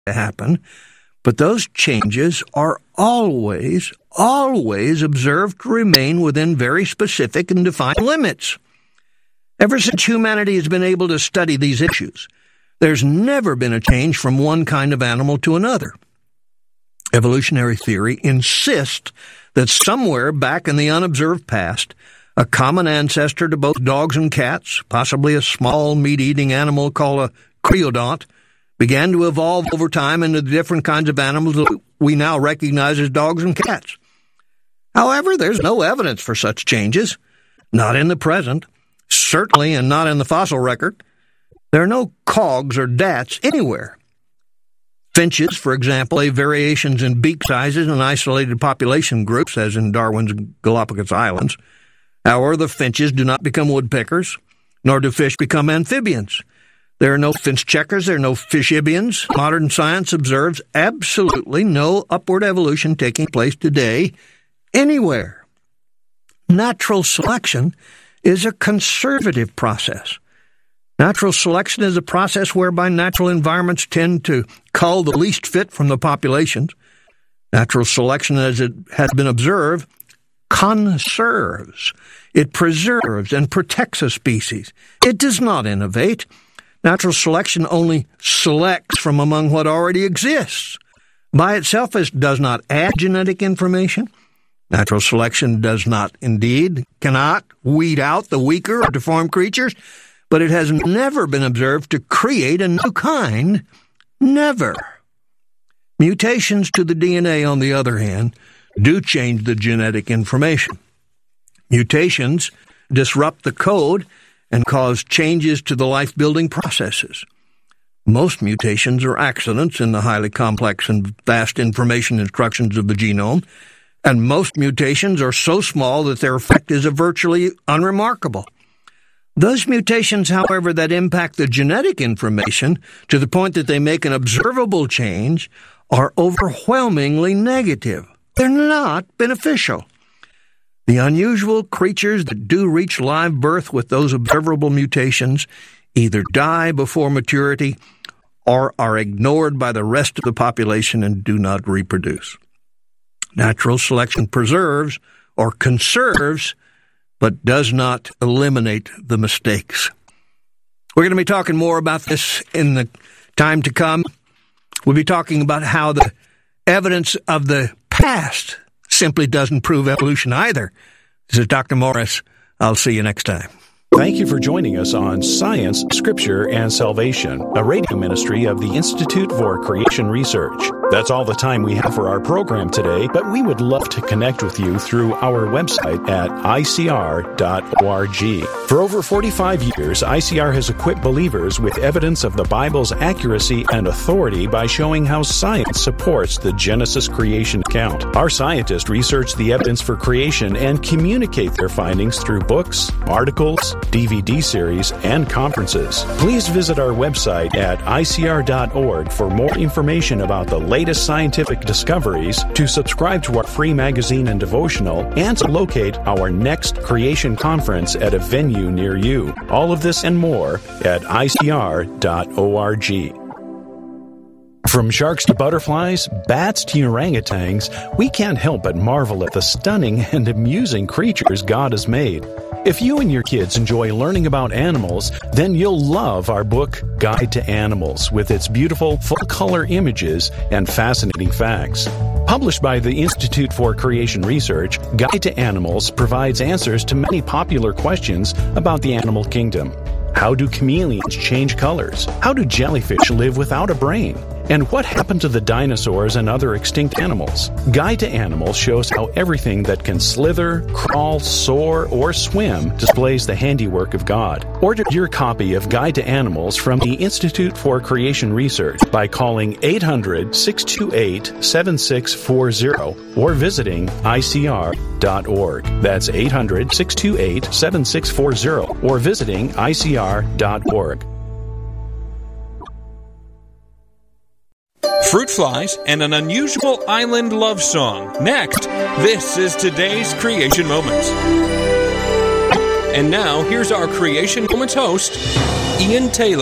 to happen, but those changes are always observed to remain within very specific and defined limits. Ever since humanity has been able to study these issues, there's never been a change from one kind of animal to another. Evolutionary theory insists that somewhere back in the unobserved past, a common ancestor to both dogs and cats, possibly a small meat-eating animal called a creodont, began to evolve over time into the different kinds of animals that we now recognize as dogs and cats. However, there's no evidence for such changes, not in the present, certainly and not in the fossil record. There are no cogs or dats anywhere. Finches, for example, have variations in beak sizes and isolated population groups, as in Darwin's Galapagos Islands. However, the finches do not become woodpeckers, nor do fish become amphibians. There are no finch checkers, there are no fishibians. Modern science observes absolutely no upward evolution taking place today anywhere. Natural selection is a conservative process. Natural selection is a process whereby natural environments tend to cull the least fit from the populations. Natural selection, as it has been observed, conserves. It preserves and protects a species. It does not innovate. Natural selection only selects from among what already exists. By itself, it does not add genetic information. Natural selection cannot weed out the weaker or deformed creatures, but it has never been observed to create a new kind. Never. Mutations to the DNA, on the other hand, do change the genetic information. Mutations disrupt the code and cause changes to the life-building processes. Most mutations are accidents in the highly complex and vast information instructions of the genome, and most mutations are so small that their effect is virtually unremarkable. Those mutations, however, that impact the genetic information to the point that they make an observable change are overwhelmingly negative. They're not beneficial. The unusual creatures that do reach live birth with those observable mutations either die before maturity or are ignored by the rest of the population and do not reproduce. Natural selection preserves or conserves, but does not eliminate the mistakes. We're going to be talking more about this in the time to come. We'll be talking about how the evidence of the past simply doesn't prove evolution either. This is Dr. Morris. I'll see you next time. Thank you for joining us on Science, Scripture, and Salvation, a radio ministry of the Institute for Creation Research. That's all the time we have for our program today, but we would love to connect with you through our website at icr.org. For over 45 years, ICR has equipped believers with evidence of the Bible's accuracy and authority by showing how science supports the Genesis creation account. Our scientists research the evidence for creation and communicate their findings through books, articles, DVD series, and conferences. Please visit our website at icr.org for more information about the latest scientific discoveries, to subscribe to our free magazine and devotional, and to locate our next creation conference at a venue near you. All of this and more at icr.org. From sharks to butterflies, bats to orangutans, we can't help but marvel at the stunning and amusing creatures God has made. If you and your kids enjoy learning about animals, then you'll love our book, Guide to Animals, with its beautiful, full-color images and fascinating facts. Published by the Institute for Creation Research, Guide to Animals provides answers to many popular questions about the animal kingdom. How do chameleons change colors? How do jellyfish live without a brain? And what happened to the dinosaurs and other extinct animals? Guide to Animals shows how everything that can slither, crawl, soar, or swim displays the handiwork of God. Order your copy of Guide to Animals from the Institute for Creation Research by calling 800-628-7640 or visiting ICR.org. That's 800-628-7640 or visiting ICR.org. Fruit flies and an unusual island love song. Next, this is today's Creation Moments. And now, here's our Creation Moments host, Ian Taylor.